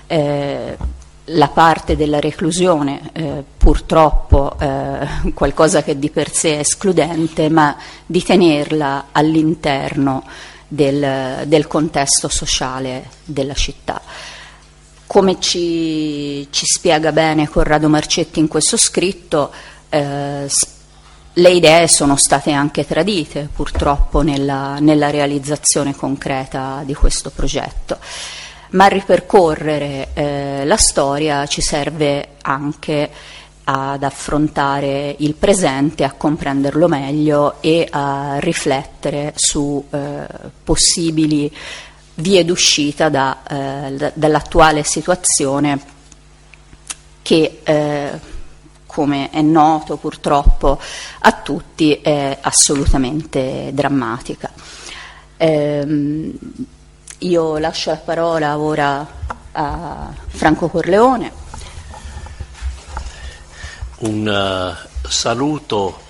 la parte della reclusione, purtroppo qualcosa che di per sé è escludente, ma di tenerla all'interno del contesto sociale della città. Come ci spiega bene Corrado Marcetti in questo scritto, le idee sono state anche tradite purtroppo nella realizzazione concreta di questo progetto, ma a ripercorrere la storia ci serve anche ad affrontare il presente, a comprenderlo meglio e a riflettere su possibili vie d'uscita dall'attuale situazione che, come è noto purtroppo a tutti, è assolutamente drammatica. Io lascio la parola ora a Franco Corleone. Un saluto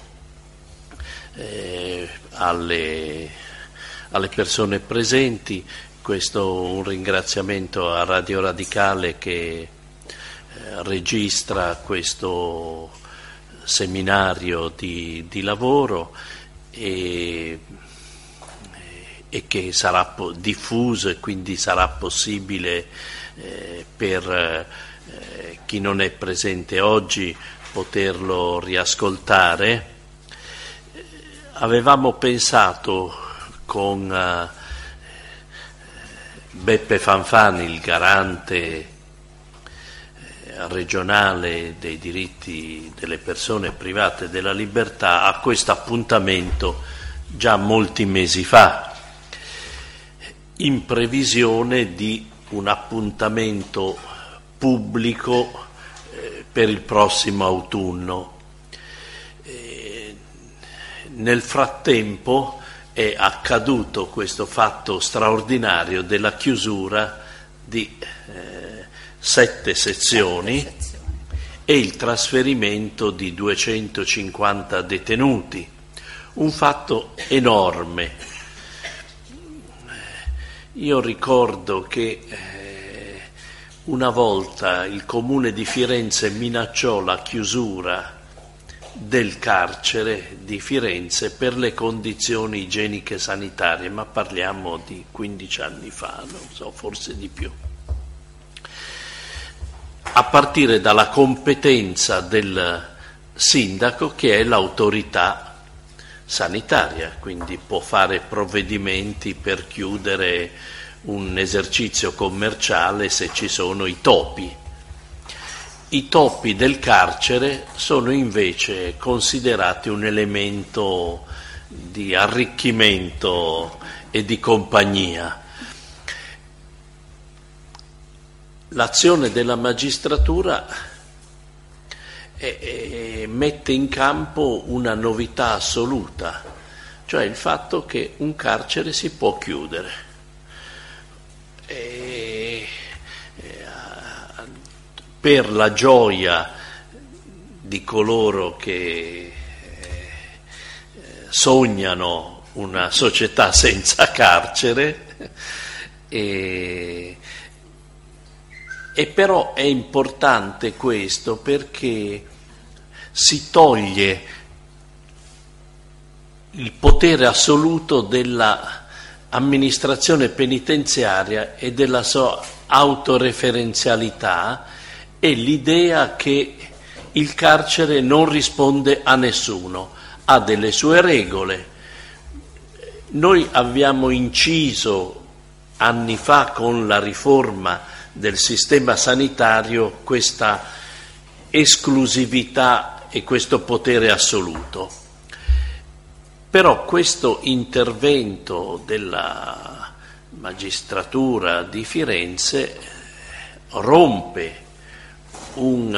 alle persone presenti, un ringraziamento a Radio Radicale che registra questo seminario di lavoro e che sarà diffuso e quindi sarà possibile per chi non è presente oggi poterlo riascoltare. Avevamo pensato con Beppe Fanfani, il garante regionale dei diritti delle persone private della libertà, a questo appuntamento già molti mesi fa, in previsione di un appuntamento pubblico per il prossimo autunno. Nel frattempo è accaduto questo fatto straordinario della chiusura di 7 sezioni e il trasferimento di 250 detenuti, un fatto enorme. Io ricordo che una volta il Comune di Firenze minacciò la chiusura del carcere di Firenze per le condizioni igieniche sanitarie, ma parliamo di 15 anni fa, non so, forse di più. A partire dalla competenza del sindaco, che è l'autorità sanitaria, quindi può fare provvedimenti per chiudere un esercizio commerciale se ci sono i topi. I topi del carcere sono invece considerati un elemento di arricchimento e di compagnia. L'azione della magistratura mette in campo una novità assoluta, cioè il fatto che un carcere si può chiudere. Per la gioia di coloro che sognano una società senza carcere, e però è importante questo perché si toglie il potere assoluto della amministrazione penitenziaria e della sua autoreferenzialità e l'idea che il carcere non risponde a nessuno, ha delle sue regole. Noi abbiamo inciso anni fa con la riforma del sistema sanitario questa esclusività e questo potere assoluto. Però questo intervento della magistratura di Firenze rompe un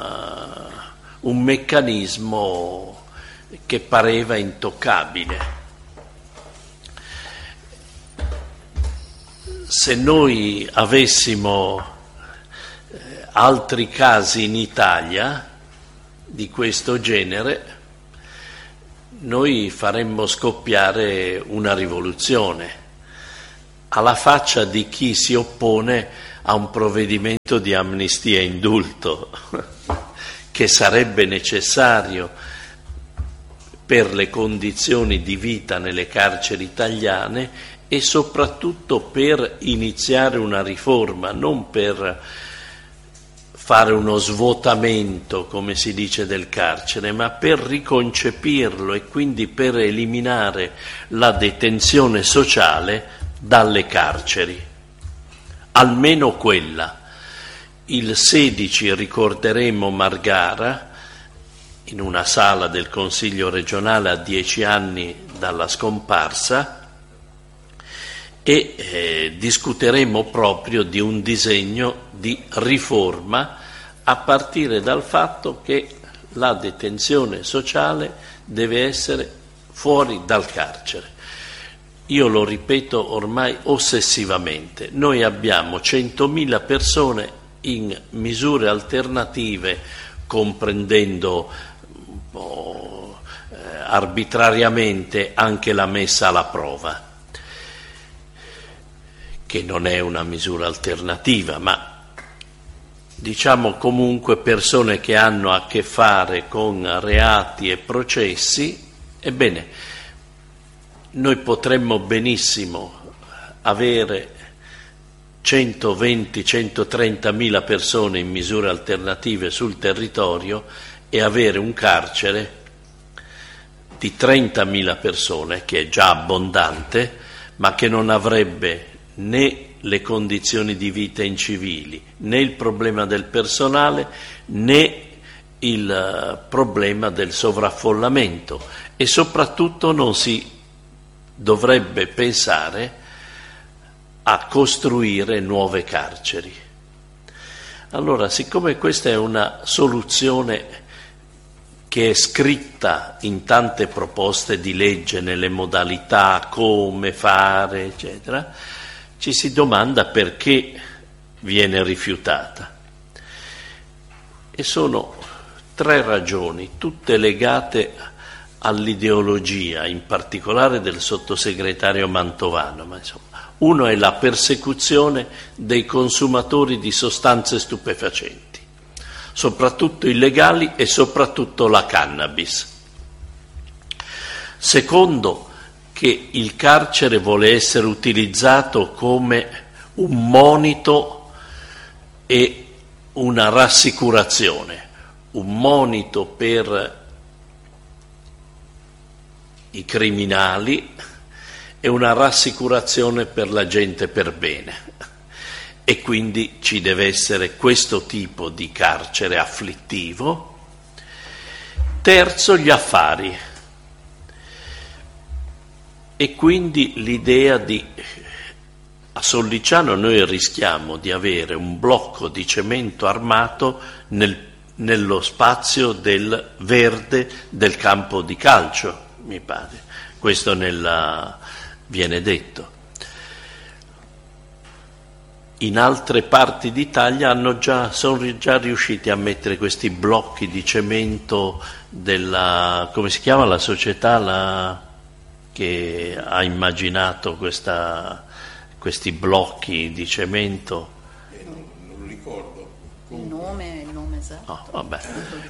meccanismo che pareva intoccabile. Se noi avessimo altri casi in Italia di questo genere, noi faremmo scoppiare una rivoluzione, alla faccia di chi si oppone a un provvedimento di amnistia e indulto che sarebbe necessario per le condizioni di vita nelle carceri italiane e soprattutto per iniziare una riforma, non per fare uno svuotamento, come si dice, del carcere, ma per riconcepirlo e quindi per eliminare la detenzione sociale dalle carceri, almeno quella. Il 16 ricorderemo Margara in una sala del Consiglio regionale a 10 anni dalla scomparsa e discuteremo proprio di un disegno di riforma a partire dal fatto che la detenzione sociale deve essere fuori dal carcere. Io lo ripeto ormai ossessivamente, noi abbiamo 100.000 persone in misure alternative, comprendendo un po' arbitrariamente anche la messa alla prova, che non è una misura alternativa, ma diciamo comunque persone che hanno a che fare con reati e processi. Ebbene, noi potremmo benissimo avere 120-130.000 persone in misure alternative sul territorio e avere un carcere di 30.000 persone, che è già abbondante, ma che non avrebbe né le condizioni di vita incivili, né il problema del personale, né il problema del sovraffollamento, e soprattutto non si dovrebbe pensare a costruire nuove carceri. Allora, siccome questa è una soluzione che è scritta in tante proposte di legge, nelle modalità, come fare, eccetera, ci si domanda perché viene rifiutata. E sono 3 ragioni, tutte legate all'ideologia, in particolare del sottosegretario Mantovano, ma insomma, uno è la persecuzione dei consumatori di sostanze stupefacenti, soprattutto illegali e soprattutto la cannabis. Secondo, che il carcere vuole essere utilizzato come un monito e una rassicurazione, un monito per i criminali e una rassicurazione per la gente per bene, e quindi ci deve essere questo tipo di carcere afflittivo. Terzo, gli affari, e quindi l'idea di, a Sollicciano noi rischiamo di avere un blocco di cemento armato nello spazio del verde del campo di calcio, mi pare, questo viene detto. In altre parti d'Italia sono già riusciti a mettere questi blocchi di cemento della, come si chiama la società che ha immaginato questi blocchi di cemento? Non lo ricordo. Il nome esatto. Oh, vabbè.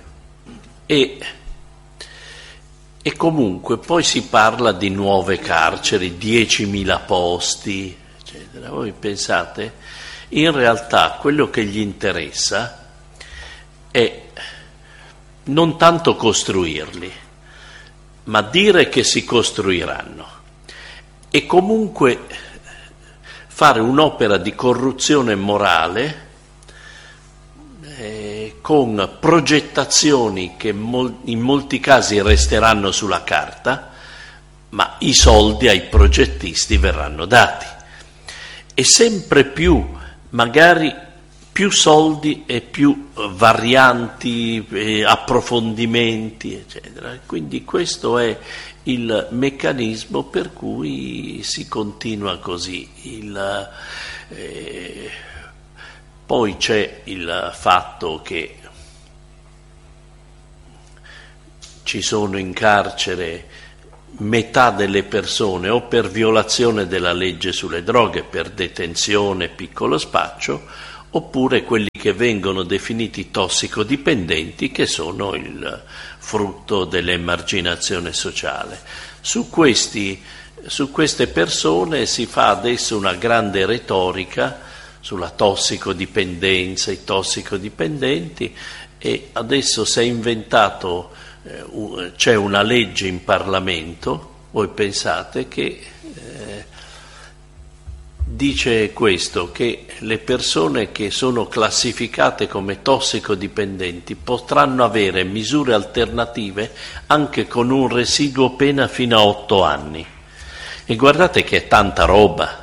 E comunque poi si parla di nuove carceri, 10.000 posti, eccetera. Voi pensate, in realtà quello che gli interessa è non tanto costruirli, ma dire che si costruiranno, e comunque fare un'opera di corruzione morale con progettazioni che in molti casi resteranno sulla carta, ma i soldi ai progettisti verranno dati, e sempre più, magari più soldi e più varianti, approfondimenti, eccetera. Quindi questo è il meccanismo per cui si continua così. Poi c'è il fatto che ci sono in carcere metà delle persone o per violazione della legge sulle droghe, per detenzione, piccolo spaccio, oppure quelli che vengono definiti tossicodipendenti, che sono il frutto dell'emarginazione sociale. Su queste persone si fa adesso una grande retorica sulla tossicodipendenza, i tossicodipendenti, e adesso si è inventato, c'è una legge in Parlamento, voi pensate, che dice questo, che le persone che sono classificate come tossicodipendenti potranno avere misure alternative anche con un residuo pena fino a 8 anni. E guardate che è tanta roba.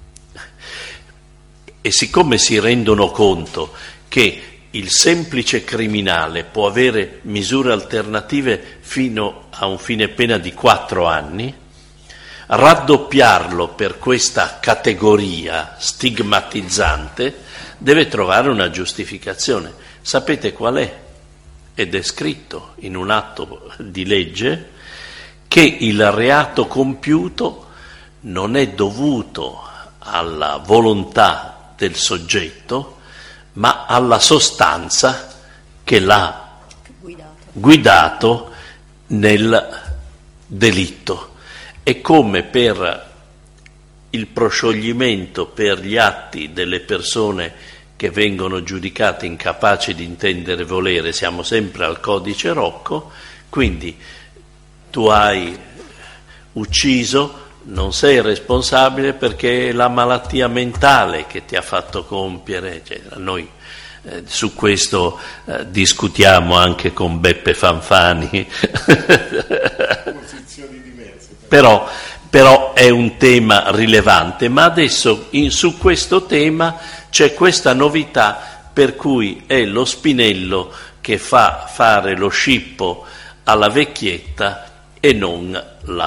E siccome si rendono conto che il semplice criminale può avere misure alternative fino a un fine pena di 4 anni, raddoppiarlo per questa categoria stigmatizzante deve trovare una giustificazione. Sapete qual è? Ed è scritto in un atto di legge che il reato compiuto non è dovuto alla volontà del soggetto, ma alla sostanza che l'ha guidato nel delitto. È come per il proscioglimento per gli atti delle persone che vengono giudicate incapaci di intendere e volere, siamo sempre al codice Rocco, quindi tu hai ucciso, non sei responsabile perché è la malattia mentale che ti ha fatto compiere, eccetera. Noi su questo discutiamo anche con Beppe Fanfani. Posizioni diverse. Però è un tema rilevante, ma adesso su questo tema c'è questa novità per cui è lo spinello che fa fare lo scippo alla vecchietta e non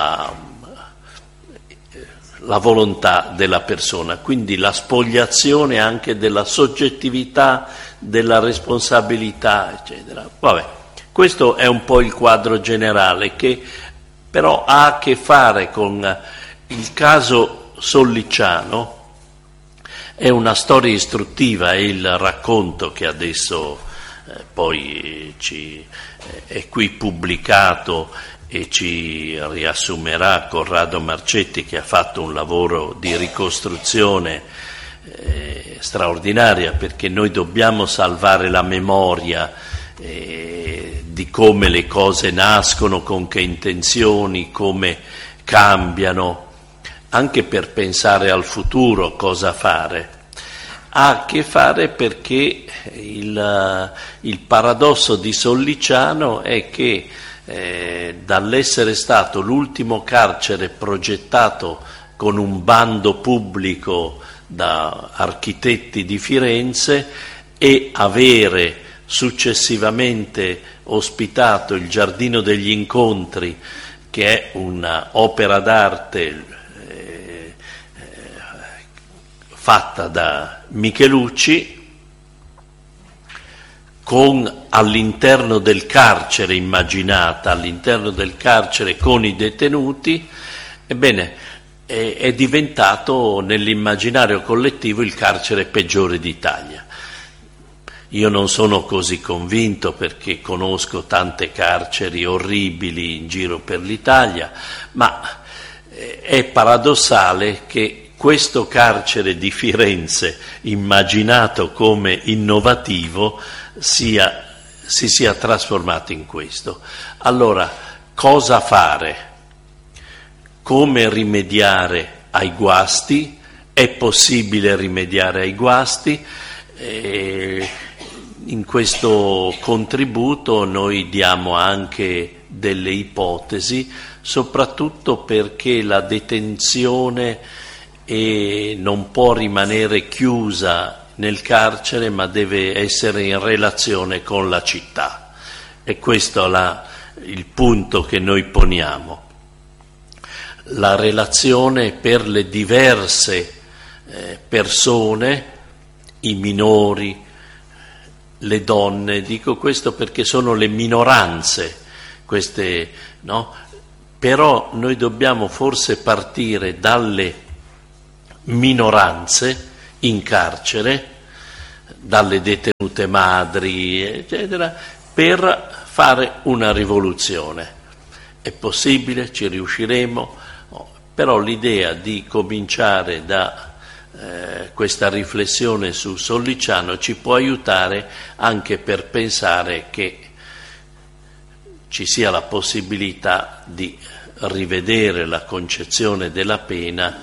la volontà della persona, quindi la spogliazione anche della soggettività, della responsabilità, eccetera. Vabbè, questo è un po' il quadro generale che però ha a che fare con il caso Sollicciano. È una storia istruttiva, è il racconto che adesso poi è qui pubblicato e ci riassumerà Corrado Marcetti, che ha fatto un lavoro di ricostruzione straordinaria, perché noi dobbiamo salvare la memoria di come le cose nascono, con che intenzioni, come cambiano, anche per pensare al futuro cosa fare. Ha a che fare perché il paradosso di Sollicciano è che dall'essere stato l'ultimo carcere progettato con un bando pubblico da architetti di Firenze e avere successivamente ospitato il Giardino degli Incontri, che è un'opera d'arte fatta da Michelucci, con all'interno del carcere, immaginata all'interno del carcere con i detenuti, ebbene è diventato nell'immaginario collettivo il carcere peggiore d'Italia. Io non sono così convinto, perché conosco tante carceri orribili in giro per l'Italia, ma è paradossale che questo carcere di Firenze, immaginato come innovativo, si sia trasformato in questo. Allora, cosa fare? Come rimediare ai guasti? È possibile rimediare ai guasti? In questo contributo noi diamo anche delle ipotesi, soprattutto perché la detenzione non può rimanere chiusa nel carcere, ma deve essere in relazione con la città. E questo è il punto che noi poniamo. La relazione per le diverse persone, i minori, le donne, dico questo perché sono le minoranze, queste, no? però noi dobbiamo forse partire dalle minoranze in carcere, dalle detenute madri, eccetera, per fare una rivoluzione. È possibile? Ci riusciremo? No. Però l'idea di cominciare da questa riflessione su Sollicciano ci può aiutare anche per pensare che ci sia la possibilità di rivedere la concezione della pena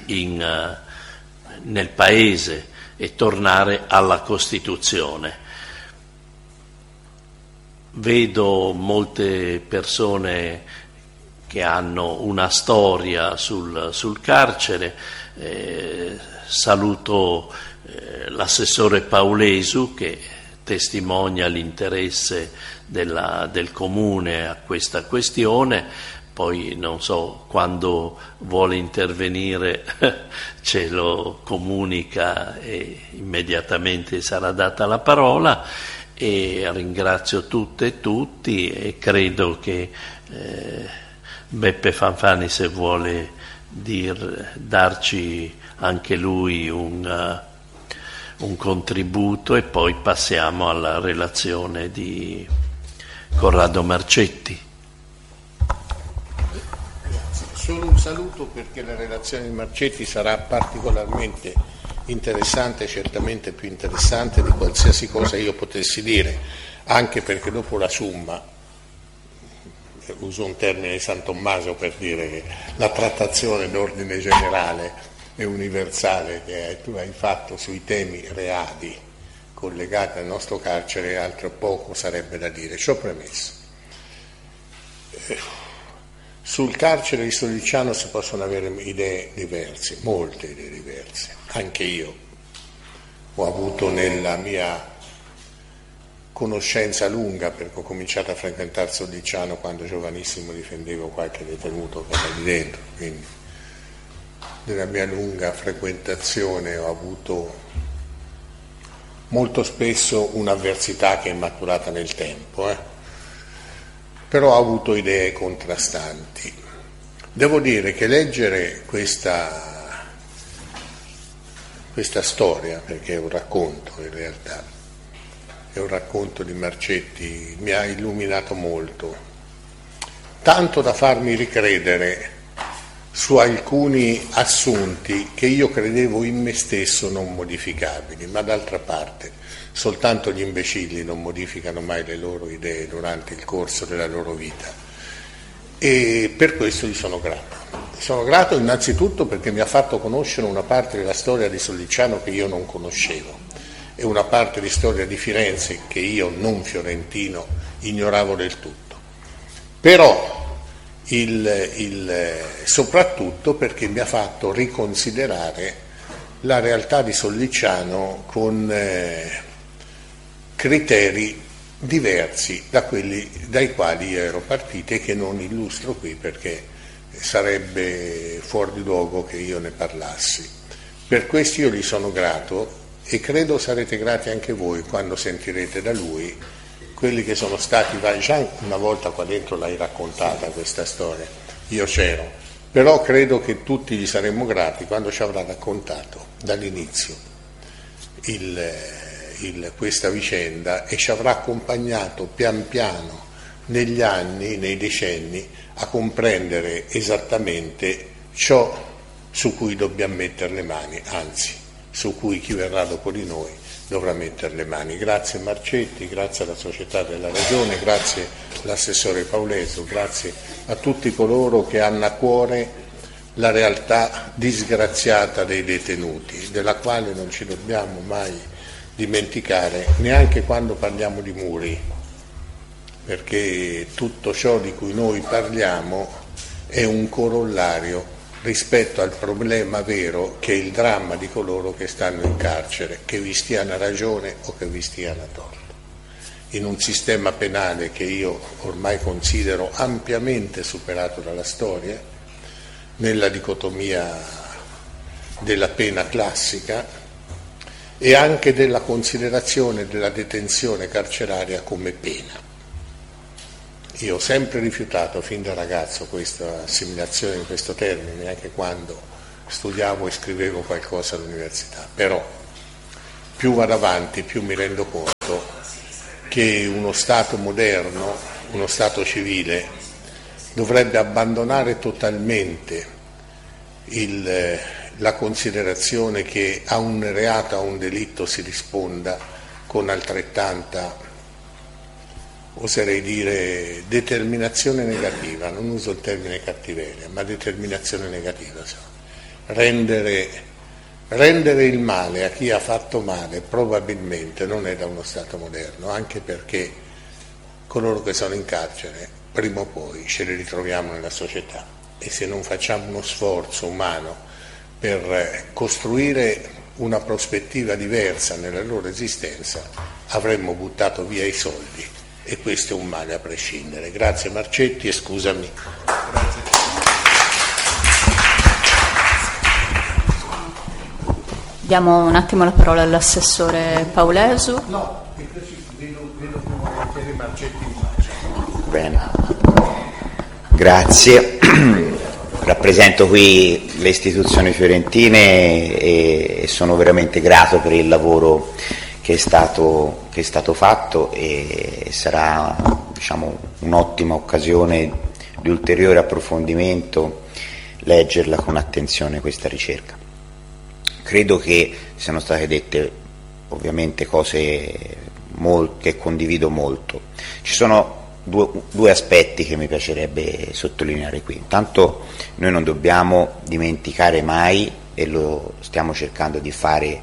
nel Paese e tornare alla Costituzione. Vedo molte persone che hanno una storia sul carcere, saluto l'assessore Paulesu che testimonia l'interesse del Comune a questa questione, poi non so, quando vuole intervenire ce lo comunica e immediatamente sarà data la parola. E ringrazio tutte e tutti e credo che Beppe Fanfani, se vuole darci anche lui un contributo, e poi passiamo alla relazione di Corrado Marcetti. Solo un saluto, perché la relazione di Marcetti sarà particolarmente interessante, certamente più interessante di qualsiasi cosa io potessi dire, anche perché dopo la Summa, uso un termine di San Tommaso per dire che la trattazione d'ordine generale e universale che tu hai fatto sui temi reali collegati al nostro carcere, altro poco sarebbe da dire. Ciò premesso, sul carcere di Sollicciano si possono avere idee diverse, molte idee diverse. Anche io ho avuto nella mia conoscenza lunga, perché ho cominciato a frequentare Sollicciano quando giovanissimo difendevo qualche detenuto che era lì dentro, quindi nella mia lunga frequentazione ho avuto molto spesso un'avversità che è maturata nel tempo, però ho avuto idee contrastanti. Devo dire che leggere questa storia, perché è un racconto in realtà, è un racconto di Marcetti, mi ha illuminato molto, tanto da farmi ricredere su alcuni assunti che io credevo in me stesso non modificabili, ma d'altra parte soltanto gli imbecilli non modificano mai le loro idee durante il corso della loro vita, e per questo gli sono grato. Sono grato innanzitutto perché mi ha fatto conoscere una parte della storia di Sollicciano che io non conoscevo e una parte di storia di Firenze che io, non fiorentino, ignoravo del tutto. Però soprattutto perché mi ha fatto riconsiderare la realtà di Sollicciano con criteri diversi da quelli dai quali io ero partito e che non illustro qui perché sarebbe fuori di luogo che io ne parlassi. Per questo io gli sono grato e credo sarete grati anche voi quando sentirete da lui quelli che sono stati. Jean, una volta qua dentro l'hai raccontata questa storia, io c'ero, però credo che tutti gli saremmo grati quando ci avrà raccontato dall'inizio questa vicenda e ci avrà accompagnato pian piano negli anni, nei decenni, a comprendere esattamente ciò su cui dobbiamo mettere le mani, anzi su cui chi verrà dopo di noi dovrà mettere le mani. Grazie Marcetti, grazie alla Società della Ragione, grazie all'assessore Paulesu, grazie a tutti coloro che hanno a cuore la realtà disgraziata dei detenuti, della quale non ci dobbiamo mai dimenticare, neanche quando parliamo di muri, perché tutto ciò di cui noi parliamo è un corollario rispetto al problema vero che è il dramma di coloro che stanno in carcere, che vi stiano a ragione o che vi stiano a torto. In un sistema penale che io ormai considero ampiamente superato dalla storia, nella dicotomia della pena classica e anche della considerazione della detenzione carceraria come pena. Io ho sempre rifiutato fin da ragazzo questa assimilazione di questo termine, anche quando studiavo e scrivevo qualcosa all'università, però più vado avanti più mi rendo conto che uno Stato moderno, uno Stato civile, dovrebbe abbandonare totalmente la considerazione che a un reato, a un delitto si risponda con altrettanta, oserei dire, determinazione negativa, non uso il termine cattiveria, ma determinazione negativa. Rendere il male a chi ha fatto male probabilmente non è da uno Stato moderno, anche perché coloro che sono in carcere prima o poi ce li ritroviamo nella società, e se non facciamo uno sforzo umano per costruire una prospettiva diversa nella loro esistenza, avremmo buttato via i soldi, e questo è un male a prescindere. Grazie Marcetti, e scusami. Grazie. Diamo un attimo la parola all'assessore Paulesu. No, vedo più volentieri Marcetti in faccia. Bene, grazie. Rappresento qui le istituzioni fiorentine e sono veramente grato per il lavoro che è stato fatto, e sarà, diciamo, un'ottima occasione di ulteriore approfondimento leggerla con attenzione questa ricerca. Credo che siano state dette ovviamente cose che condivido molto. Ci sono due aspetti che mi piacerebbe sottolineare qui. Intanto noi non dobbiamo dimenticare mai, e lo stiamo cercando di fare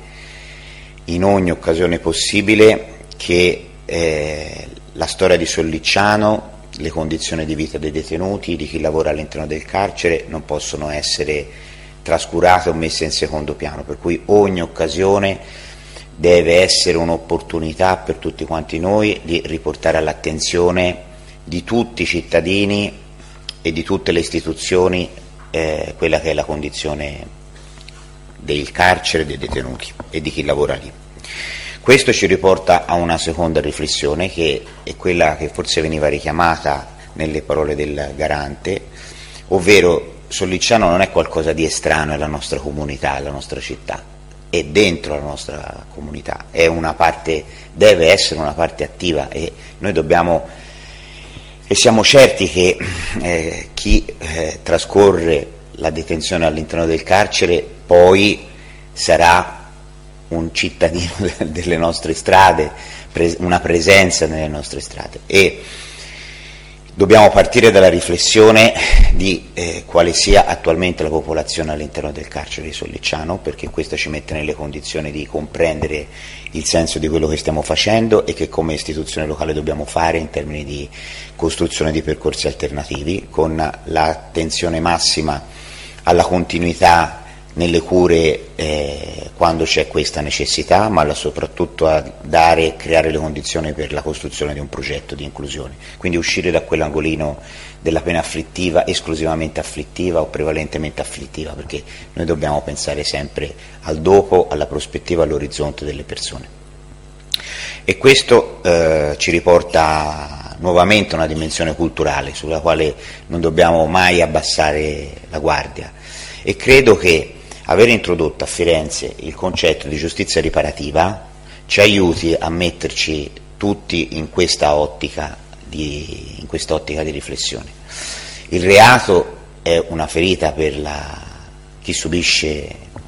in ogni occasione possibile, che la storia di Sollicciano, le condizioni di vita dei detenuti, di chi lavora all'interno del carcere, non possono essere trascurate o messe in secondo piano, per cui ogni occasione deve essere un'opportunità per tutti quanti noi di riportare all'attenzione di tutti i cittadini e di tutte le istituzioni quella che è la condizione del carcere, dei detenuti e di chi lavora lì. Questo ci riporta a una seconda riflessione, che è quella che forse veniva richiamata nelle parole del Garante, ovvero Sollicciano non è qualcosa di estraneo alla nostra comunità, alla nostra città, è dentro la nostra comunità, è una parte, deve essere una parte attiva, e noi dobbiamo, e siamo certi che chi trascorre la detenzione all'interno del carcere poi sarà un cittadino delle nostre strade, una presenza nelle nostre strade, e dobbiamo partire dalla riflessione di quale sia attualmente la popolazione all'interno del carcere di Sollicciano, perché questo ci mette nelle condizioni di comprendere il senso di quello che stiamo facendo e che come istituzione locale dobbiamo fare in termini di costruzione di percorsi alternativi, con l'attenzione massima alla continuità nelle cure quando c'è questa necessità, ma soprattutto a dare e creare le condizioni per la costruzione di un progetto di inclusione, quindi uscire da quell'angolino della pena afflittiva, esclusivamente afflittiva o prevalentemente afflittiva, perché noi dobbiamo pensare sempre al dopo, alla prospettiva, all'orizzonte delle persone. E questo ci riporta nuovamente a una dimensione culturale sulla quale non dobbiamo mai abbassare la guardia, e credo che aver introdotto a Firenze il concetto di giustizia riparativa ci aiuti a metterci tutti in questa ottica di riflessione. Il reato è una ferita per chi subisce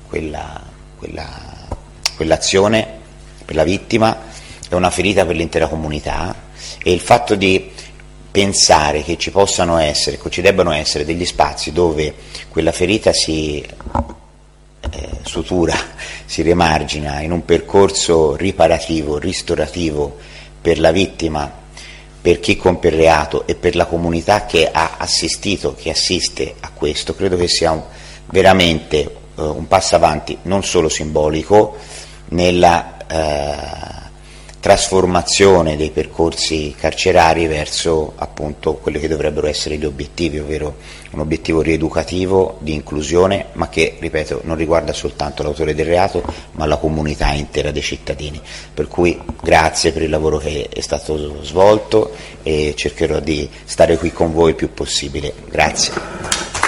quell'azione, per la vittima, è una ferita per l'intera comunità, e il fatto di pensare che ci possano essere, che ci debbano essere degli spazi dove quella ferita si sutura, si rimargina in un percorso riparativo, ristorativo per la vittima, per chi compie il reato e per la comunità che ha assistito, che assiste a questo, credo che sia veramente un passo avanti non solo simbolico nella trasformazione dei percorsi carcerari verso appunto quelli che dovrebbero essere gli obiettivi, ovvero un obiettivo rieducativo di inclusione, ma che, ripeto, non riguarda soltanto l'autore del reato ma la comunità intera dei cittadini. Per cui grazie per il lavoro che è stato svolto e cercherò di stare qui con voi il più possibile. Grazie.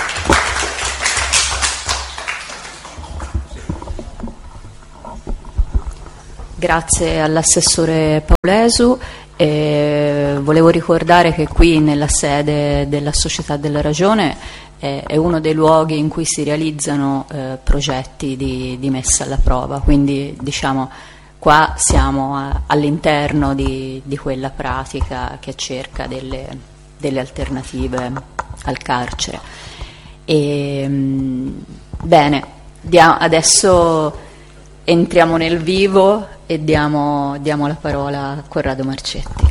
Grazie all'assessore Paulesu. Volevo ricordare che qui nella sede della Società della Ragione è uno dei luoghi in cui si realizzano progetti di messa alla prova, quindi diciamo qua siamo all'interno di quella pratica che cerca delle alternative al carcere. Bene, adesso entriamo nel vivo e diamo la parola a Corrado Marcetti.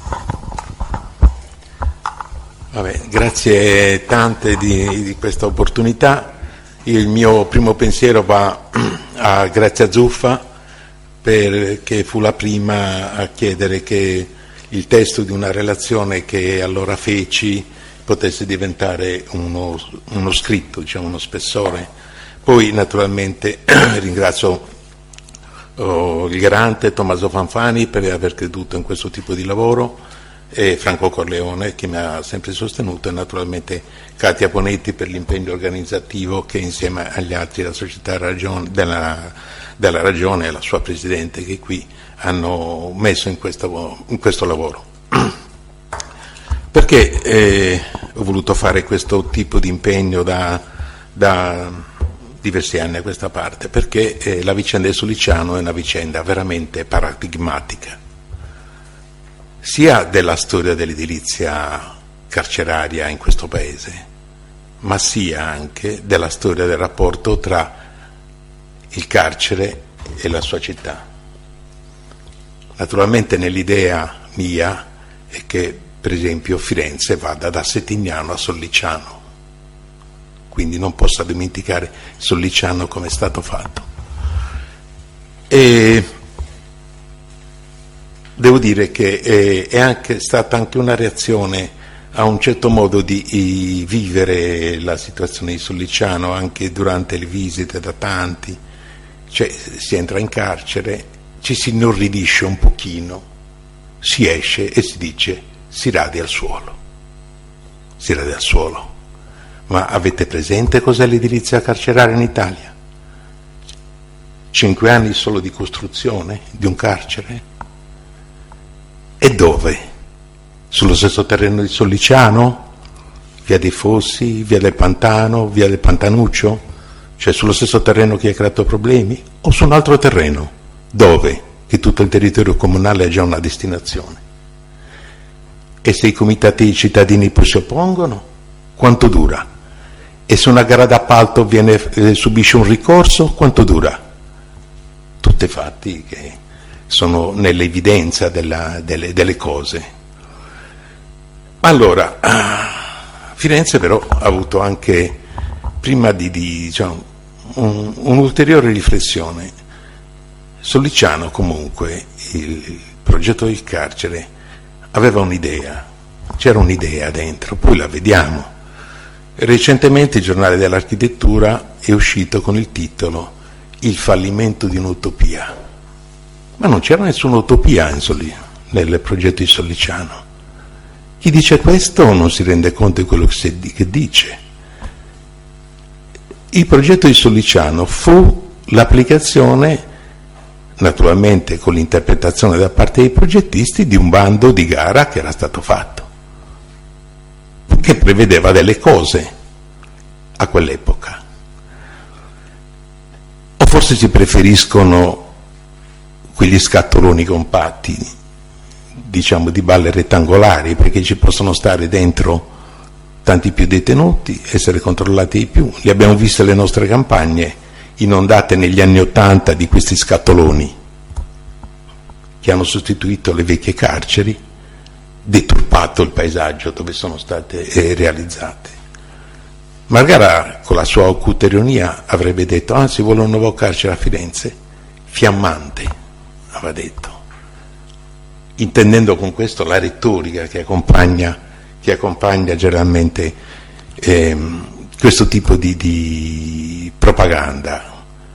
Vabbè, grazie tante di questa opportunità. Il mio primo pensiero va a Grazia Zuffa, perché fu la prima a chiedere che il testo di una relazione che allora feci potesse diventare uno scritto, diciamo, uno spessore. Poi naturalmente ringrazio il garante Tommaso Fanfani per aver creduto in questo tipo di lavoro, e Franco Corleone che mi ha sempre sostenuto, e naturalmente Katia Ponetti per l'impegno organizzativo che insieme agli altri della Società della Ragione e la sua Presidente che qui hanno messo in questo lavoro. Perché ho voluto fare questo tipo di impegno da diversi anni a questa parte? Perché la vicenda di Sollicciano è una vicenda veramente paradigmatica, sia della storia dell'edilizia carceraria in questo paese, ma sia anche della storia del rapporto tra il carcere e la sua città. Naturalmente nell'idea mia è che per esempio Firenze vada da Settignano a Sollicciano, quindi non possa dimenticare Sollicciano come è stato fatto. E devo dire che è stata anche una reazione a un certo modo di vivere la situazione di Sollicciano anche durante le visite da tanti. Cioè si entra in carcere, ci si inorridisce un pochino, si esce e si dice si radia al suolo. Si radia al suolo. Ma avete presente cos'è l'edilizia carceraria in Italia? 5 anni solo di costruzione di un carcere? E dove? Sullo stesso terreno di Sollicciano? Via dei Fossi, via del Pantano, via del Pantanuccio? Cioè sullo stesso terreno che ha creato problemi? O su un altro terreno? Dove? Che tutto il territorio comunale ha già una destinazione. E se i comitati cittadini poi si oppongono? Quanto dura? E se una gara d'appalto subisce un ricorso, quanto dura? Tutti fatti che sono nell'evidenza delle cose. Allora, Firenze però ha avuto anche, prima diciamo, un'ulteriore riflessione. Sollicciano comunque, il progetto del carcere, aveva un'idea, c'era un'idea dentro, poi la vediamo. Recentemente il giornale dell'architettura è uscito con il titolo Il fallimento di un'utopia, ma non c'era nessuna utopia nel progetto di Sollicciano. Chi dice questo non si rende conto di quello che dice. Il progetto di Sollicciano fu l'applicazione, naturalmente con l'interpretazione da parte dei progettisti, di un bando di gara che era stato fatto, che prevedeva delle cose a quell'epoca. O forse si preferiscono quegli scatoloni compatti, diciamo di balle rettangolari, perché ci possono stare dentro tanti più detenuti, essere controllati di più. Li abbiamo viste le nostre campagne inondate negli anni '80 di questi scatoloni che hanno sostituito le vecchie carceri, deturpato il paesaggio dove sono state realizzate. Margara, con la sua acuta ironia, avrebbe detto: si vuole un nuovo carcere a Firenze, fiammante, aveva detto. intendendo con questo la retorica che accompagna generalmente questo tipo di propaganda.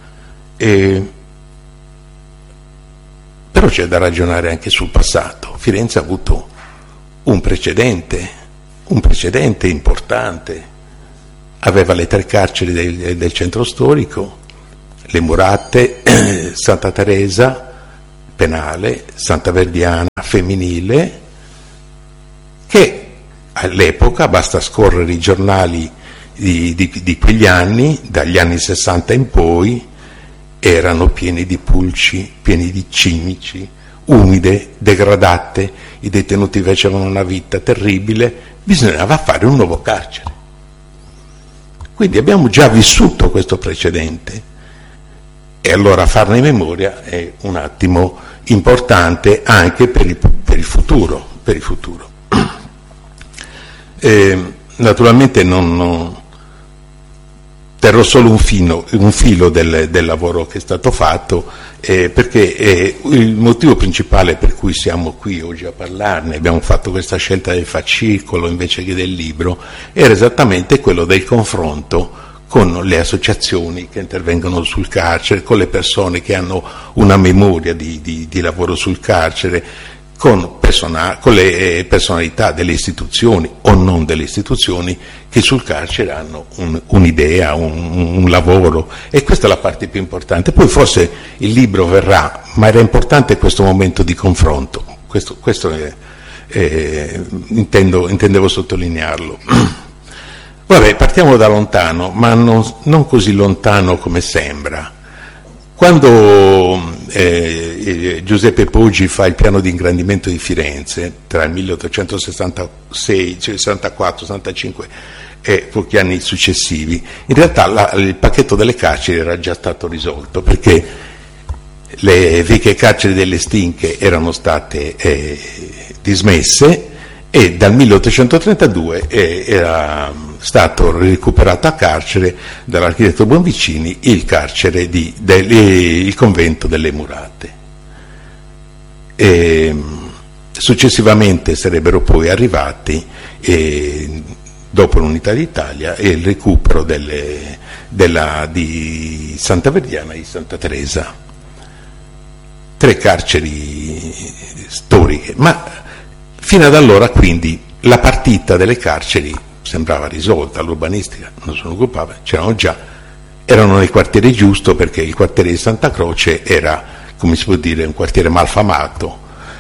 Però c'è da ragionare anche sul passato. Firenze ha avuto un precedente importante. Aveva le 3 carceri del centro storico, le Muratte, Santa Teresa penale, Santa Verdiana femminile, che all'epoca, basta scorrere i giornali di quegli anni, dagli anni 60 in poi, erano pieni di pulci, pieni di cimici, umide, degradate, i detenuti facevano una vita terribile, bisognava fare un nuovo carcere. Quindi abbiamo già vissuto questo precedente e allora farne memoria è un attimo importante anche per il futuro. Naturalmente non terrò solo un filo del lavoro che è stato fatto, perché il motivo principale per cui siamo qui oggi a parlarne, abbiamo fatto questa scelta del fascicolo invece che del libro, era esattamente quello del confronto con le associazioni che intervengono sul carcere, con le persone che hanno una memoria di lavoro sul carcere, con le personalità delle istituzioni o non delle istituzioni che sul carcere hanno un'idea, un lavoro, e questa è la parte più importante. Poi forse il libro verrà, ma era importante questo momento di confronto, questo intendevo sottolinearlo. Vabbè, partiamo da lontano, ma non così lontano come sembra. Quando Giuseppe Poggi fa il piano di ingrandimento di Firenze tra il 1866, cioè 64, 65 e pochi anni successivi, in realtà il pacchetto delle carceri era già stato risolto, perché le vecchie carceri delle Stinche erano state dismesse e dal 1832 era stato recuperato a carcere dall'architetto Bonvicini il carcere il convento delle Muratte. Successivamente sarebbero poi arrivati, dopo l'Unità d'Italia, e il recupero di Santa Verdiana e di Santa Teresa. 3 carceri storiche, ma fino ad allora quindi la partita delle carceri sembrava risolta, l'urbanistica non se ne occupava, erano nel quartiere giusto, perché il quartiere di Santa Croce era, come si può dire, un quartiere malfamato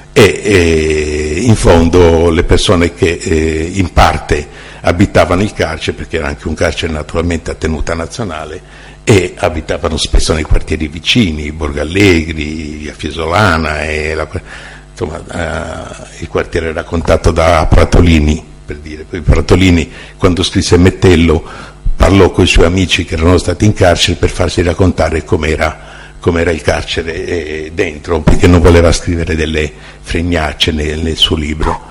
e in fondo le persone che in parte abitavano il carcere, perché era anche un carcere naturalmente a tenuta nazionale, e abitavano spesso nei quartieri vicini, Borgo Allegri, via Fiesolana, il quartiere raccontato da Pratolini, per dire. Poi Pratolini, quando scrisse Mettello, parlò con i suoi amici che erano stati in carcere per farsi raccontare com'era il carcere dentro, perché non voleva scrivere delle fregnacce nel suo libro.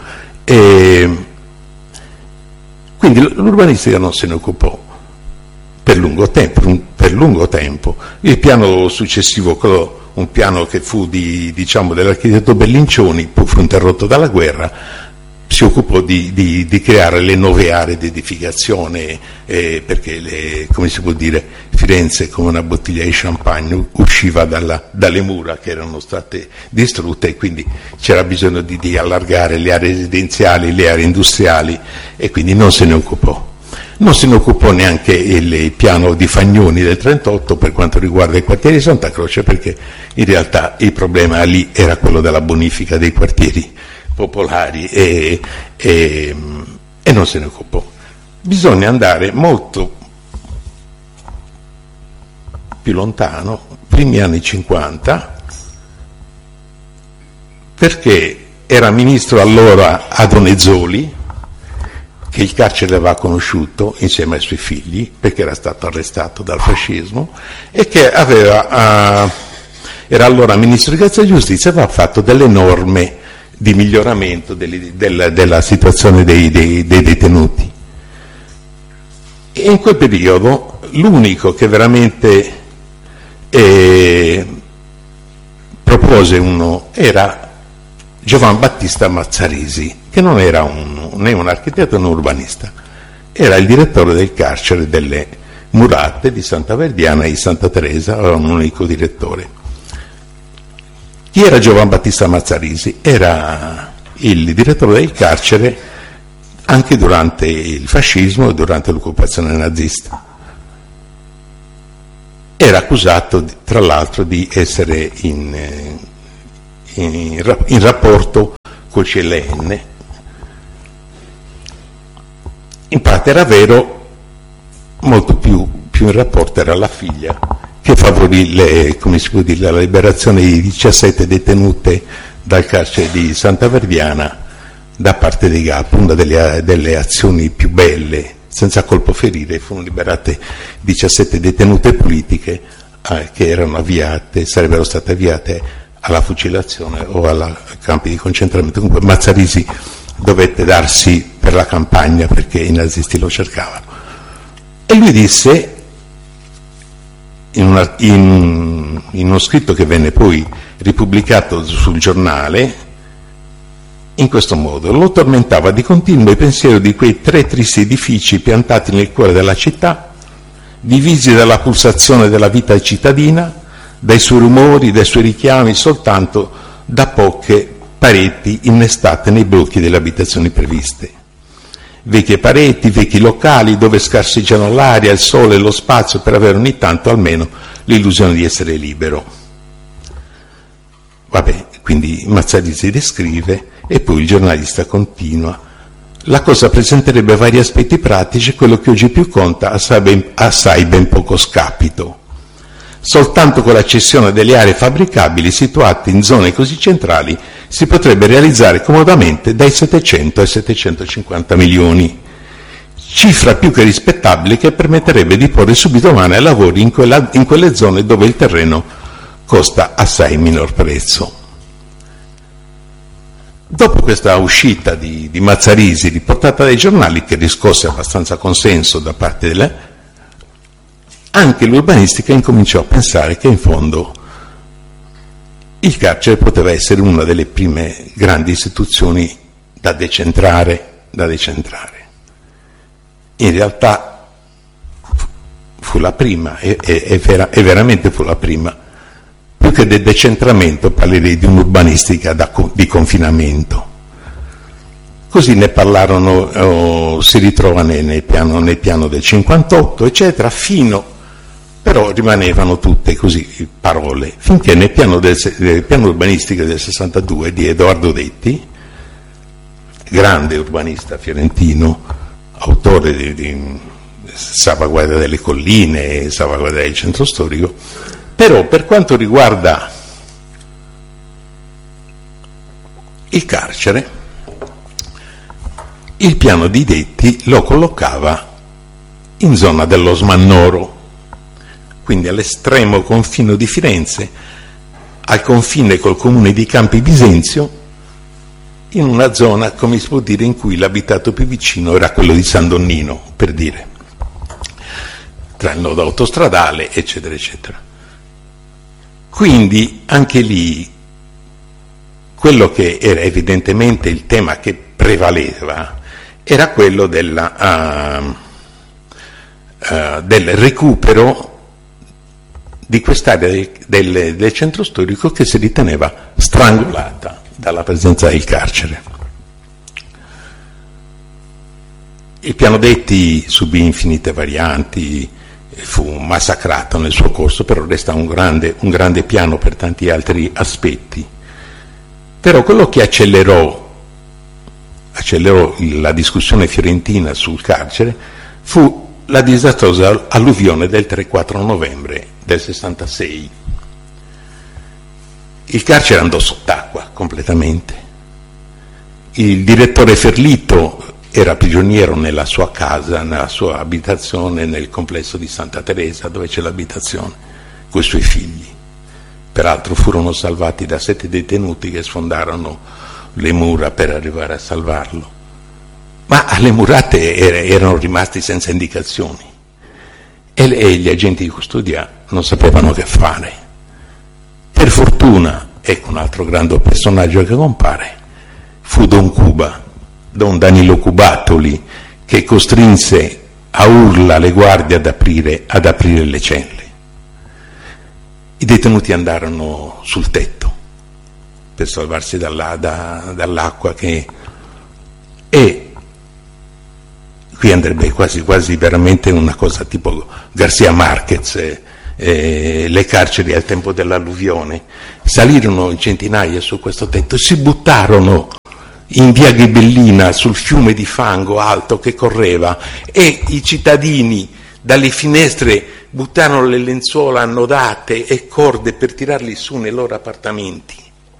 Quindi l'urbanistica non se ne occupò per lungo tempo. Il piano successivo, un piano che fu dell'architetto Bellincioni, poi fu interrotto dalla guerra, si occupò di creare le nuove aree di edificazione, perché come si può dire, Firenze, come una bottiglia di champagne, usciva dalle mura che erano state distrutte, e quindi c'era bisogno di allargare le aree residenziali, le aree industriali, e quindi non se ne occupò. Non se ne occupò neanche il piano di Fagnoni del 1938 per quanto riguarda i quartieri di Santa Croce, perché in realtà il problema lì era quello della bonifica dei quartieri popolari e non se ne occupò. Bisogna andare molto più lontano, primi anni 50, perché era ministro allora Adonezzoli, che il carcere aveva conosciuto insieme ai suoi figli, perché era stato arrestato dal fascismo, e che era allora ministro di Grazia e Giustizia, aveva fatto delle norme di miglioramento della situazione dei detenuti. E in quel periodo l'unico che veramente propose era Giovan Battista Mazzarisi, che non era né un architetto né un urbanista, era il direttore del carcere delle Murate di Santa Verdiana e di Santa Teresa, aveva un unico direttore. Chi era Giovan Battista Mazzarisi? Era il direttore del carcere anche durante il fascismo e durante l'occupazione nazista. Era accusato, tra l'altro, di essere in rapporto col CLN. In parte era vero, molto più in rapporto era la figlia che favorì la liberazione di 17 detenute dal carcere di Santa Verdiana da parte dei GAP, una delle azioni più belle. Senza colpo ferire furono liberate 17 detenute politiche che sarebbero state avviate alla fucilazione o ai campi di concentramento. Comunque Mazzarisi dovette darsi per la campagna perché i nazisti lo cercavano. E lui disse, in uno scritto che venne poi ripubblicato sul giornale, in questo modo: lo tormentava di continuo il pensiero di quei 3 tristi edifici piantati nel cuore della città, divisi dalla pulsazione della vita cittadina, dai suoi rumori, dai suoi richiami, soltanto da poche pareti innestate nei blocchi delle abitazioni previste. Vecchie pareti, vecchi locali dove scarseggiano l'aria, il sole e lo spazio per avere ogni tanto almeno l'illusione di essere libero. Vabbè, quindi Mazzarisi descrive e poi il giornalista continua: la cosa presenterebbe vari aspetti pratici, quello che oggi più conta assai ben poco scapito. Soltanto con la cessione delle aree fabbricabili situate in zone così centrali si potrebbe realizzare comodamente dai 700 ai 750 milioni, cifra più che rispettabile che permetterebbe di porre subito mano ai lavori in quelle zone dove il terreno costa assai minor prezzo. Dopo questa uscita di Mazzarisi riportata dai giornali, che riscosse abbastanza consenso da parte anche l'urbanistica incominciò a pensare che in fondo il carcere poteva essere una delle prime grandi istituzioni da decentrare. In realtà fu la prima, e veramente fu la prima. Più che del decentramento parlerei di un'urbanistica di confinamento. Così ne parlarono, si ritrova nel piano del 58, eccetera, però rimanevano tutte così parole, finché nel piano urbanistico del 62 di Edoardo Detti, grande urbanista fiorentino, autore di Salvaguardia delle colline e Salvaguardia del centro storico, però per quanto riguarda il carcere, il piano di Detti lo collocava in zona dello Smannoro, quindi all'estremo confine di Firenze, al confine col comune di Campi Bisenzio, in una zona, come si può dire, in cui l'abitato più vicino era quello di San Donnino, per dire, tra il nodo autostradale, eccetera, eccetera. Quindi anche lì quello che era evidentemente il tema che prevaleva era quello del recupero di quest'area del centro storico che si riteneva strangolata dalla presenza del carcere. Il piano Detti subì infinite varianti, fu massacrato nel suo corso, però resta un grande piano per tanti altri aspetti. Però quello che accelerò la discussione fiorentina sul carcere fu la disastrosa alluvione del 3-4 novembre del 66. Il carcere andò sott'acqua completamente. Il direttore Ferlito era prigioniero nella sua casa, nella sua abitazione nel complesso di Santa Teresa, dove c'è l'abitazione, con i suoi figli. Peraltro furono salvati da 7 detenuti che sfondarono le mura per arrivare a salvarlo. Ma alle murate erano rimasti senza indicazioni e gli agenti di custodia non sapevano che fare. Per fortuna ecco un altro grande personaggio che compare, fu Don Danilo Cubattoli, che costrinse a urla le guardie ad aprire le celle. I detenuti andarono sul tetto per salvarsi dall'acqua e qui andrebbe quasi veramente una cosa tipo Garcia Marquez, le carceri al tempo dell'alluvione. Salirono in centinaia su questo tetto e si buttarono in via Ghibellina sul fiume di fango alto che correva, e i cittadini dalle finestre buttarono le lenzuola annodate e corde per tirarli su nei loro appartamenti.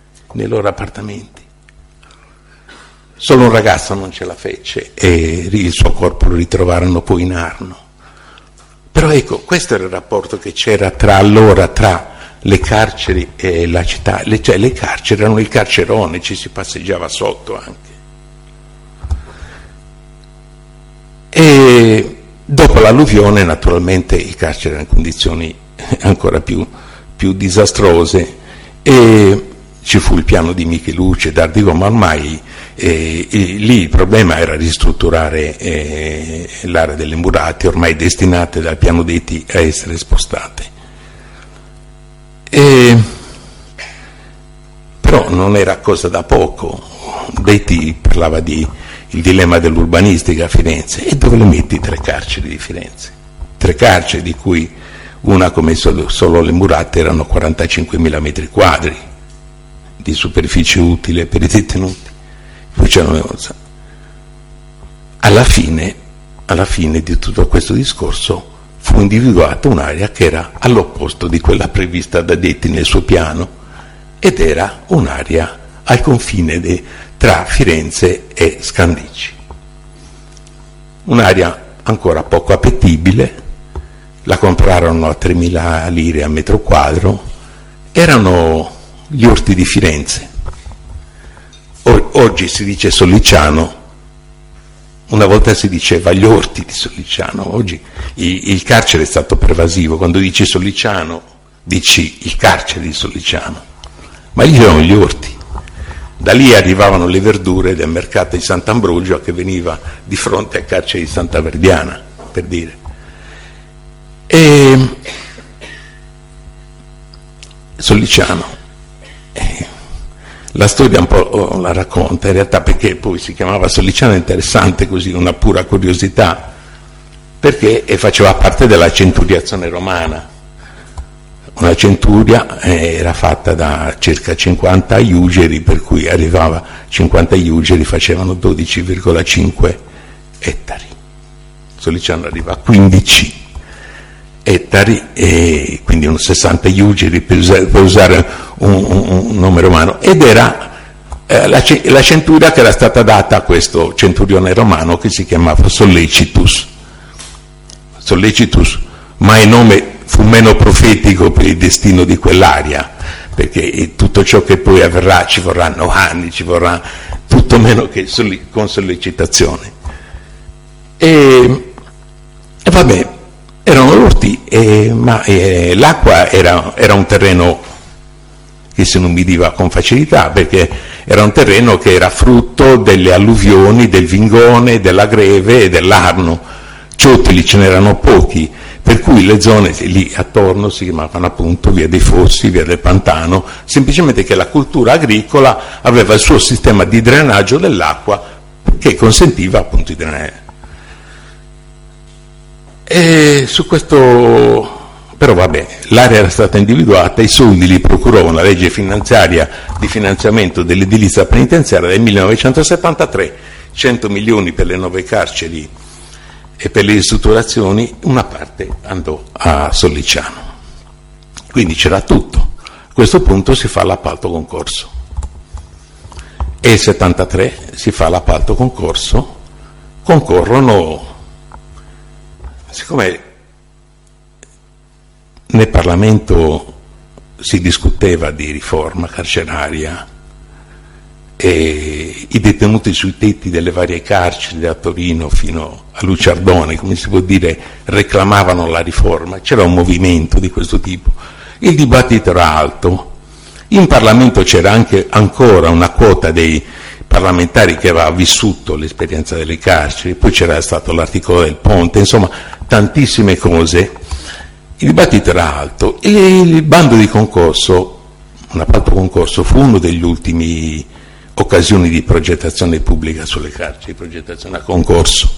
Solo un ragazzo non ce la fece e il suo corpo lo ritrovarono poi in Arno. Però ecco, questo era il rapporto che c'era tra le carceri e la città. Cioè, le carceri erano il carcerone, ci si passeggiava sotto anche. E dopo l'alluvione naturalmente il carcere era in condizioni ancora più disastrose, e ci fu il piano di Michelucci e d'Ardigo, ma ormai lì il problema era ristrutturare l'area delle murate, ormai destinate dal piano Detti a essere spostate. Però non era cosa da poco. Detti parlava di il dilemma dell'urbanistica a Firenze: e dove le metti 3 carceri di Firenze? 3 carceri di cui una, come solo le murate, erano 45.000 metri quadri di superficie utile per i detenuti. Poi c'erano, alla fine di tutto questo discorso fu individuata un'area che era all'opposto di quella prevista da Detti nel suo piano, ed era un'area al confine tra Firenze e Scandicci, un'area ancora poco appetibile. La comprarono a 3.000 lire a metro quadro, erano gli orti di Firenze. Oggi si dice Sollicciano, una volta si diceva gli orti di Sollicciano. Oggi il carcere è stato pervasivo, quando dici Sollicciano dici il carcere di Sollicciano, ma lì erano gli orti. Da lì arrivavano le verdure del mercato di Sant'Ambrogio, che veniva di fronte al carcere di Santa Verdiana, per dire. E Sollicciano, la storia un po' la racconta, in realtà, perché poi si chiamava Sollicciano, è interessante così, una pura curiosità, perché faceva parte della centuriazione romana. Una centuria era fatta da circa 50 iugeri, per cui arrivava 50 iugeri, facevano 12,5 ettari. Sollicciano arriva a 15 ettari, e quindi un 60 iugeri per usare un nome romano, ed era la centuria che era stata data a questo centurione romano che si chiamava Sollecitus, ma il nome fu meno profetico per il destino di quell'area, perché tutto ciò che poi avverrà ci vorranno anni, ci vorrà tutto meno che con sollecitazione. E vabbè, erano orti, ma l'acqua era un terreno che si inumidiva con facilità, perché era un terreno che era frutto delle alluvioni del Vingone, della Greve e dell'Arno. Ciottoli ce n'erano pochi, per cui le zone lì attorno si chiamavano appunto via dei Fossi, via del Pantano, semplicemente che la cultura agricola aveva il suo sistema di drenaggio dell'acqua che consentiva appunto di drenare. E su questo, però vabbè, l'area era stata individuata, i soldi li procurò la legge finanziaria di finanziamento dell'edilizia penitenziaria del 1973, 100 milioni per le 9 carceri e per le ristrutturazioni, una parte andò a Sollicciano. Quindi c'era tutto. A questo punto si fa l'appalto concorso. E il 73 si fa l'appalto concorso, concorrono, siccome nel Parlamento si discuteva di riforma carceraria e i detenuti sui tetti delle varie carceri, da Torino fino a Luciardone, come si può dire, reclamavano la riforma, c'era un movimento di questo tipo, il dibattito era alto In Parlamento c'era anche ancora una quota dei parlamentari che aveva vissuto l'esperienza delle carceri, poi c'era stato l'articolo del ponte, insomma tantissime cose. Il dibattito era alto e il bando di concorso, un appalto concorso, fu uno degli ultimi occasioni di progettazione pubblica sulle carceri, progettazione a concorso,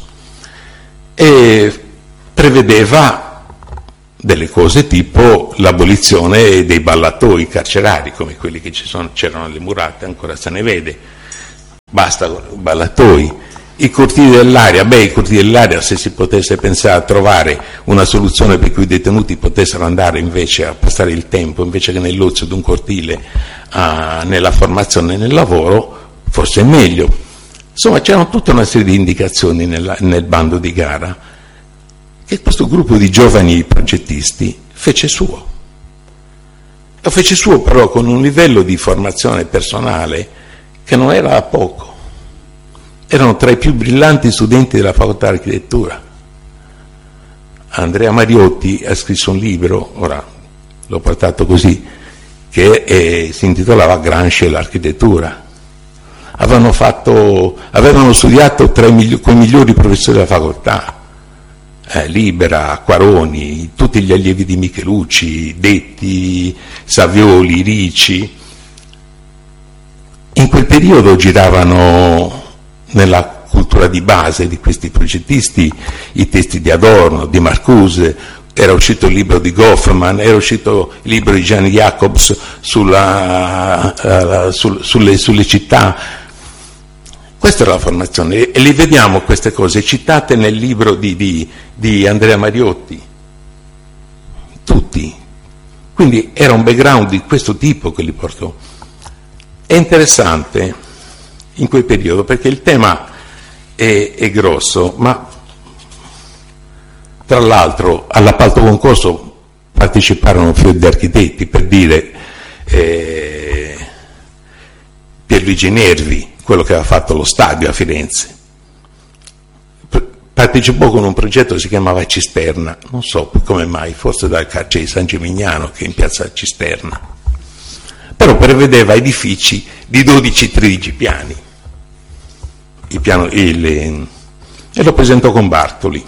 e prevedeva delle cose tipo l'abolizione dei ballatoi carcerari, come quelli che c'erano alle murate, ancora se ne vede, basta ballatoi. I cortili dell'aria, i cortili dell'aria, se si potesse pensare a trovare una soluzione per cui i detenuti potessero andare invece a passare il tempo, invece che nell'ozio di un cortile, nella formazione e nel lavoro, forse è meglio. Insomma, c'erano tutta una serie di indicazioni nel bando di gara che questo gruppo di giovani progettisti fece suo. Lo fece suo però con un livello di formazione personale che non era da poco. Erano tra i più brillanti studenti della facoltà di architettura. Andrea Mariotti ha scritto un libro, ora l'ho portato così, che si intitolava Gramsci e l'architettura. Avevano studiato con i migliori professori della facoltà, Libera, Acquaroni, tutti gli allievi di Michelucci, Detti, Savioli, Ricci. In quel periodo giravano nella cultura di base di questi progettisti i testi di Adorno, di Marcuse, era uscito il libro di Goffman, era uscito il libro di Gianni Jacobs sulle città. Questa era la formazione e li vediamo queste cose citate nel libro di Andrea Mariotti, tutti. Quindi era un background di questo tipo che li portò. È interessante in quel periodo perché il tema è grosso, ma tra l'altro all'appalto concorso parteciparono fior di architetti, per dire Pierluigi Nervi, quello che aveva fatto lo stadio a Firenze, partecipò con un progetto che si chiamava Cisterna, non so come mai, forse dal carcere di San Gimignano che è in piazza Cisterna, però prevedeva edifici di 12-13 piani, e lo presentò con Bartoli.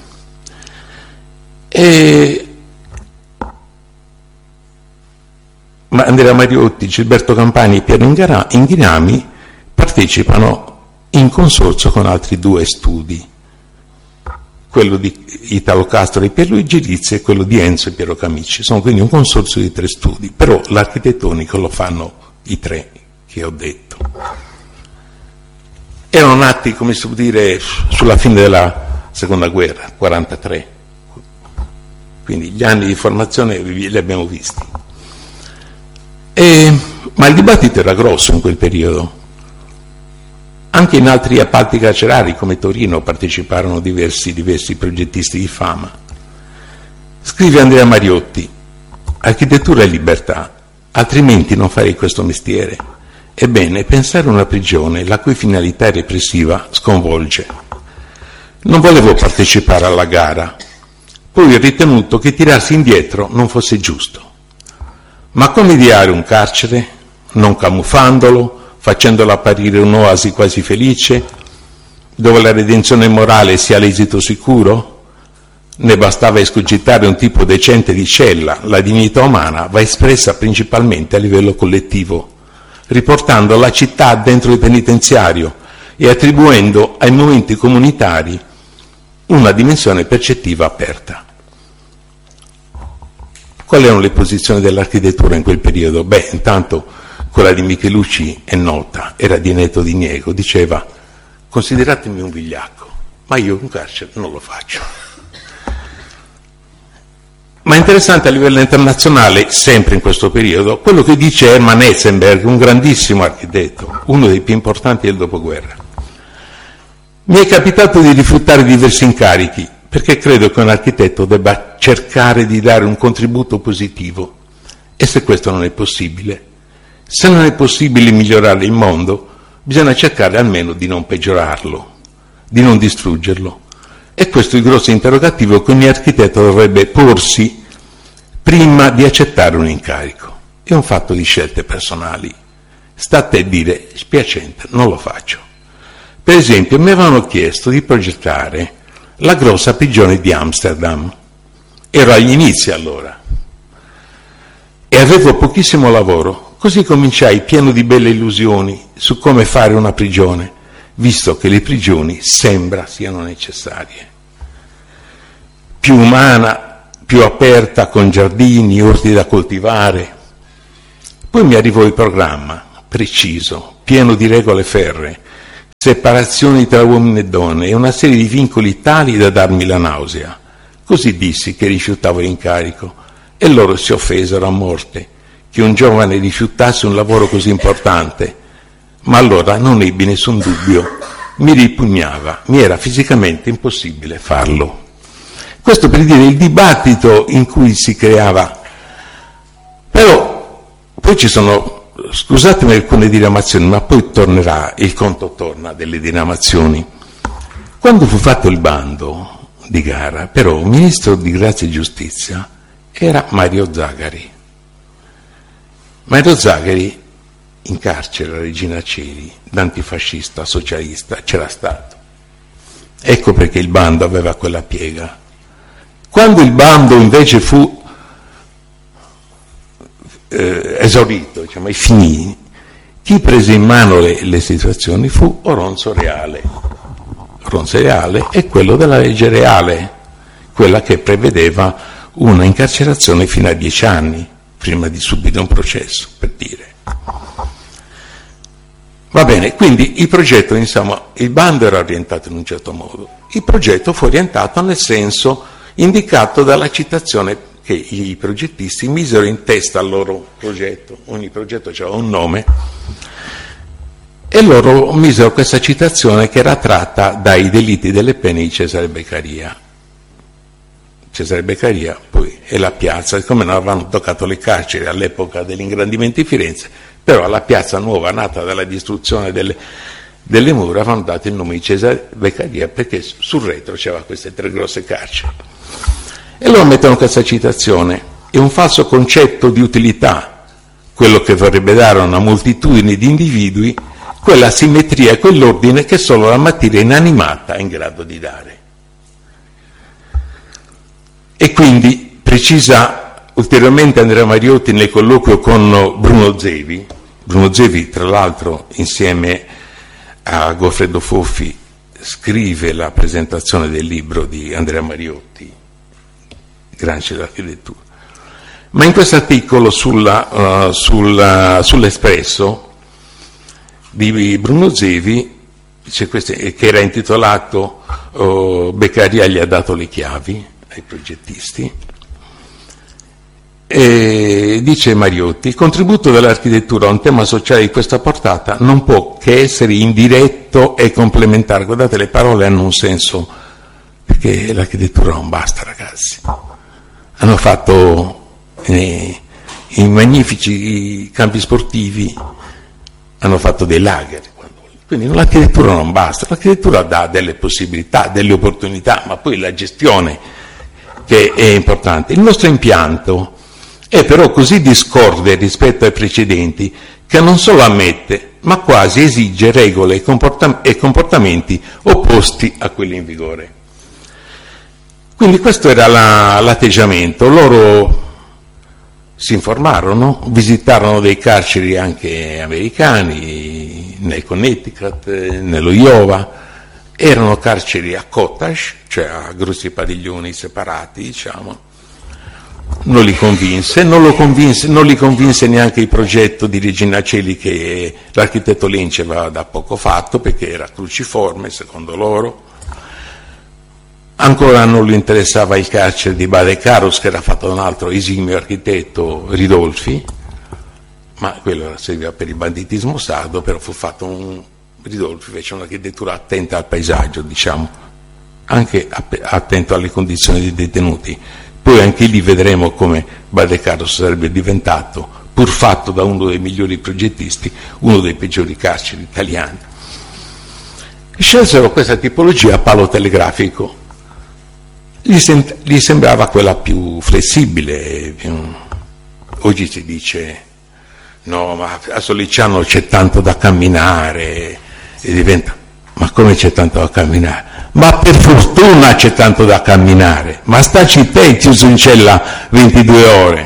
Ma Andrea Mariotti, Gilberto Campani e Piero Inghinami partecipano in consorzio con altri 2 studi, quello di Italo Castro e Pierluigi Rizzi e quello di Enzo e Piero Camici. Sono quindi un consorzio di 3 studi, però l'architettonico lo fanno i 3 che ho detto. Erano nati, come si può dire, sulla fine della seconda guerra, 43, quindi gli anni di formazione li abbiamo visti. Ma il dibattito era grosso in quel periodo. Anche in altri appalti carcerari come Torino parteciparono diversi progettisti di fama. Scrive Andrea Mariotti: architettura e libertà, altrimenti non farei questo mestiere. Ebbene, pensare a una prigione la cui finalità repressiva sconvolge. Non volevo partecipare alla gara, poi ho ritenuto che tirarsi indietro non fosse giusto. Ma come ideare un carcere, non camuffandolo, facendolo apparire un'oasi quasi felice, dove la redenzione morale sia l'esito sicuro? Ne bastava escogitare un tipo decente di cella, la dignità umana va espressa principalmente a livello collettivo, riportando la città dentro il penitenziario e attribuendo ai momenti comunitari una dimensione percettiva aperta. Quali erano le posizioni dell'architettura in quel periodo? Intanto quella di Michelucci è nota, era di Neto di Niego, diceva: consideratemi un vigliacco, ma io un carcere non lo faccio. Ma è interessante a livello internazionale, sempre in questo periodo, quello che dice Hermann Heisenberg, un grandissimo architetto, uno dei più importanti del dopoguerra. Mi è capitato di rifiutare diversi incarichi, perché credo che un architetto debba cercare di dare un contributo positivo, e se questo non è possibile, se non è possibile migliorare il mondo, bisogna cercare almeno di non peggiorarlo, di non distruggerlo. E questo è il grosso interrogativo che ogni architetto dovrebbe porsi prima di accettare un incarico. è un fatto di scelte personali. Sta a te dire, spiacente, non lo faccio. Per esempio, mi avevano chiesto di progettare la grossa prigione di Amsterdam. Ero agli inizi allora e avevo pochissimo lavoro, così cominciai pieno di belle illusioni su come fare una prigione, visto che le prigioni sembra siano necessarie. Più umana, più aperta, con giardini, orti da coltivare. Poi mi arrivò il programma, preciso, pieno di regole ferree, separazioni tra uomini e donne e una serie di vincoli tali da darmi la nausea. Così dissi che rifiutavo l'incarico e loro si offesero a morte che un giovane rifiutasse un lavoro così importante, ma allora non ebbi nessun dubbio, mi ripugnava, mi era fisicamente impossibile farlo. Questo per dire il dibattito in cui si creava. Però poi ci sono, scusatemi alcune diramazioni, ma poi tornerà, il conto torna delle diramazioni. Quando fu fatto il bando di gara, però, il ministro di Grazia e Giustizia era Mario Zagari. Mario Zagari in carcere a Regina Coeli, d'antifascista, socialista, c'era stato. Ecco perché il bando aveva quella piega. Quando il bando invece fu esaurito, diciamo, e finì, chi prese in mano le situazioni fu Oronzo Reale. Oronzo Reale è quello della legge Reale, quella che prevedeva una incarcerazione fino a 10 anni prima di subire un processo, per dire. Va bene, quindi il progetto, insomma, il bando era orientato in un certo modo, il progetto fu orientato nel senso indicato dalla citazione che i progettisti misero in testa al loro progetto. Ogni progetto aveva un nome e loro misero questa citazione che era tratta dai delitti delle pene di Cesare Beccaria. Cesare Beccaria poi è la piazza, siccome non avevano toccato le carceri all'epoca dell'ingrandimento di Firenze, però alla piazza nuova nata dalla distruzione delle mura avevano dato il nome di Cesare Beccaria perché sul retro c'era queste 3 grosse carceri. E loro mettono questa citazione: è un falso concetto di utilità quello che vorrebbe dare a una moltitudine di individui quella simmetria e quell'ordine che solo la materia inanimata è in grado di dare. E quindi precisa ulteriormente Andrea Mariotti nel colloquio con Bruno Zevi. Bruno Zevi, tra l'altro, insieme a Goffredo Foffi, scrive la presentazione del libro di Andrea Mariotti, Gramsci dell'architettura. Ma in questo articolo sull'Espresso di Bruno Zevi, che era intitolato Beccaria gli ha dato le chiavi ai progettisti, e dice Mariotti: il contributo dell'architettura a un tema sociale di questa portata non può che essere indiretto e complementare. Guardate, le parole hanno un senso, perché l'architettura non basta, ragazzi. Hanno fatto i magnifici campi sportivi, hanno fatto dei lager, quindi l'architettura non basta, l'architettura dà delle possibilità, delle opportunità, ma poi la gestione che è importante. Il nostro impianto è però così discorde rispetto ai precedenti che non solo ammette, ma quasi esige regole e comportamenti opposti a quelli in vigore. Quindi questo era l'atteggiamento. Loro si informarono, visitarono dei carceri anche americani, nel Connecticut, nello Iowa. Erano carceri a cottage, cioè a grossi padiglioni separati, diciamo. Non li convinse neanche il progetto di Regina Coeli che l'architetto Lenci aveva da poco fatto, perché era cruciforme secondo loro. Ancora non gli interessava il carcere di Bade-Carus, che era fatto da un altro esimio architetto, Ridolfi, ma quello serviva per il banditismo sardo, però fu fatto Ridolfi fece un'architettura attenta al paesaggio, diciamo, anche attento alle condizioni dei detenuti. Poi anche lì vedremo come Bade-Carus sarebbe diventato, pur fatto da uno dei migliori progettisti, uno dei peggiori carceri italiani. Scelsero questa tipologia a palo telegrafico. Gli sembrava quella più flessibile, oggi si dice no, ma a Sollicciano c'è tanto da camminare, e diventa, ma come c'è tanto da camminare? Ma per fortuna c'è tanto da camminare, ma staci te chiuso in cella 22 ore.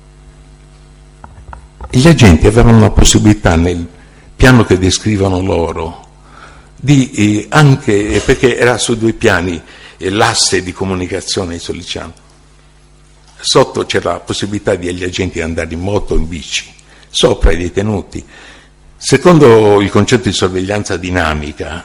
E gli agenti avevano la possibilità nel piano che descrivono loro di anche, perché era su 2 piani l'asse di comunicazione di Sollicciano, sotto c'era la possibilità degli agenti di andare in moto o in bici, sopra i detenuti. Secondo il concetto di sorveglianza dinamica,